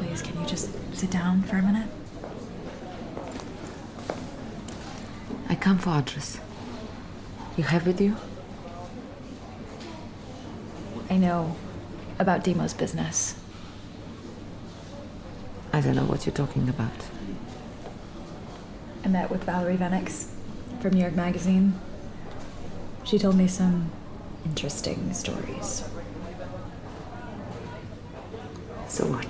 Please, can you just sit down for a minute? I come for address. You have with you? I know about Dimo's business. I don't know what you're talking about. I met with Valerie Venix from New York Magazine. She told me some interesting stories. So what?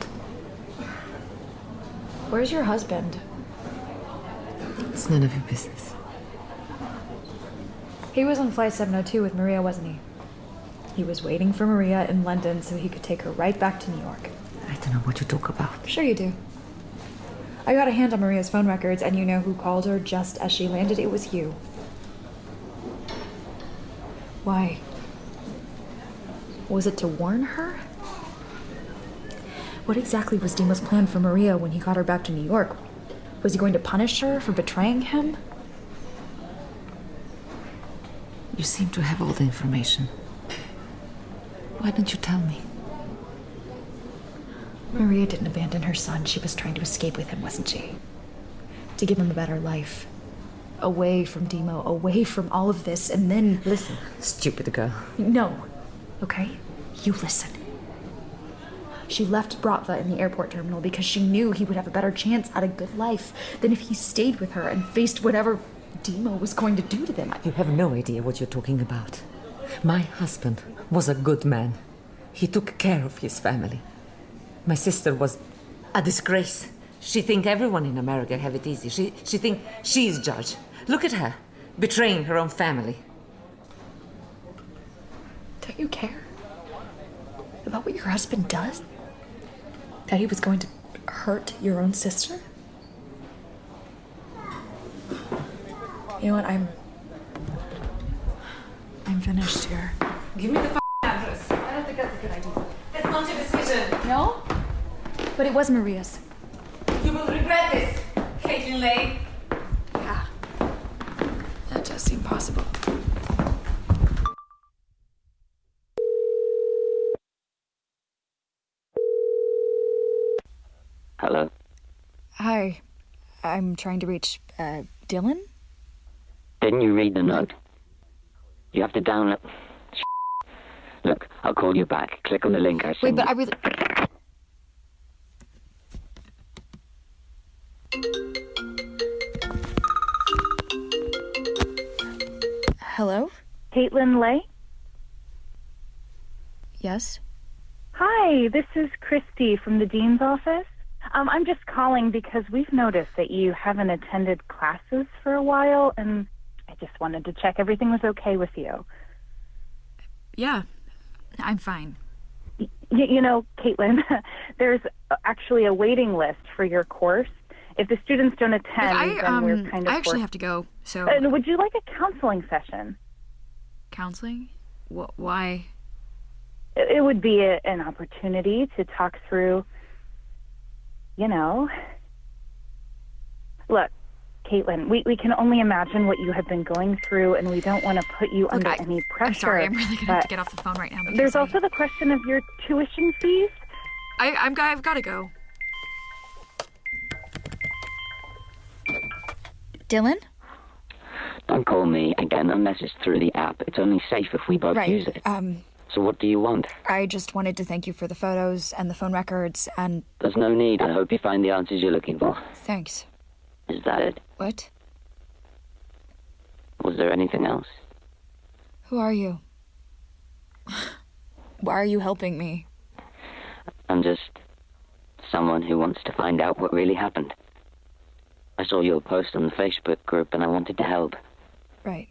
Where's your husband? It's none of your business. He was on Flight 702 with Maria, wasn't he? He was waiting for Maria in London so he could take her right back to New York. I don't know what you talk about. Sure you do. I got a hand on Maria's phone records, and you know who called her just as she landed? It was you. Why? Was it to warn her? What exactly was Dimo's plan for Maria when he got her back to New York? Was he going to punish her for betraying him? You seem to have all the information. Why don't you tell me? Maria didn't abandon her son. She was trying to escape with him, wasn't she? To give him a better life. Away from Dimo, away from all of this, and then... Listen, stupid girl. No, okay? You listen. She left Bratva in the airport terminal because she knew he would have a better chance at a good life than if he stayed with her and faced whatever Dimo was going to do to them. You have no idea what you're talking about. My husband was a good man. He took care of his family. My sister was a disgrace. She think everyone in America have it easy. She think she's judge. Look at her, betraying her own family. Don't you care about what your husband does? That he was going to hurt your own sister? You know what, I'm finished here. Give me the address. I don't think that's a good idea. That's not your decision. No? But it was Maria's. You will regret this, Caitlin Lane. Yeah. That does seem possible. Hello? Hi. I'm trying to reach, Dylan? Didn't you read the note? You have to download... Look, I'll call you back. Click on the link I sent Wait, but you. I really... Hello? Caitlin Lay? Yes? Hi, this is Christy from the Dean's office. I'm just calling because we've noticed that you haven't attended classes for a while, and I just wanted to check everything was okay with you. Yeah, I'm fine. You know, Caitlin, there's actually a waiting list for your course. If the students don't attend, then we're kind of... I actually have to go, so... would you like a counseling session? Counseling? Why? It would be an opportunity to talk through, you know... Look, Caitlin, we can only imagine what you have been going through, and we don't want to put you under any pressure. I'm sorry, I'm really going to have to get off the phone right now. There's also the question of your tuition fees. I've got to go. Dylan? Don't call me again unless it's through the app. It's only safe if we both use it. So what do you want? I just wanted to thank you for the photos and the phone records and... There's no need. I hope you find the answers you're looking for. Thanks. Is that it? What? Was there anything else? Who are you? Why are you helping me? I'm just someone who wants to find out what really happened. I saw your post on the Facebook group and I wanted to help. Right.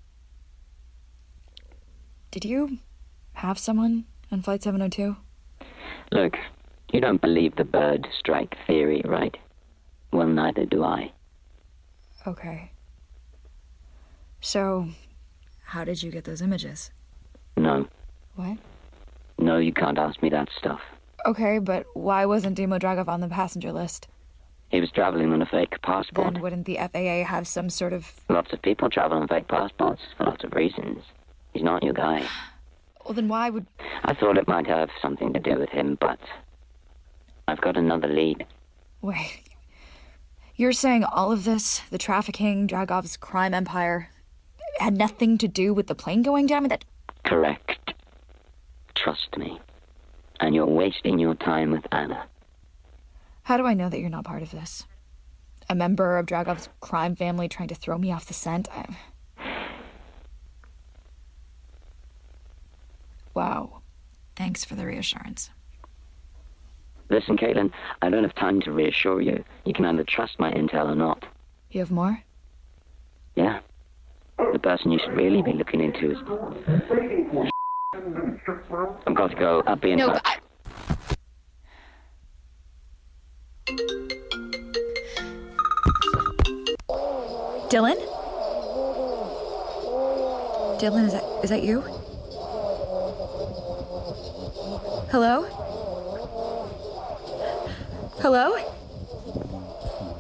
Did you have someone on Flight 702? Look, you don't believe the bird strike theory, right? Well, neither do I. Okay. So, how did you get those images? No. What? No, you can't ask me that stuff. Okay, but why wasn't Dimo Dragov on the passenger list? He was traveling on a fake passport. Then wouldn't the FAA have some sort of... Lots of people travel on fake passports for lots of reasons. He's not your guy. Well, then why would... I thought it might have something to do with him, but I've got another lead. Wait. You're saying all of this, the trafficking, Dragov's crime empire, had nothing to do with the plane going down? That... Correct. Trust me. And you're wasting your time with Anna. How do I know that you're not part of this? A member of Dragov's crime family trying to throw me off the scent? Wow. Thanks for the reassurance. Listen, Caitlin, I don't have time to reassure you. You can either trust my intel or not. You have more? Yeah. The person you should really be looking into is... I've got to go. I'll be in touch. Dylan? Dylan, is that you? Hello? Hello?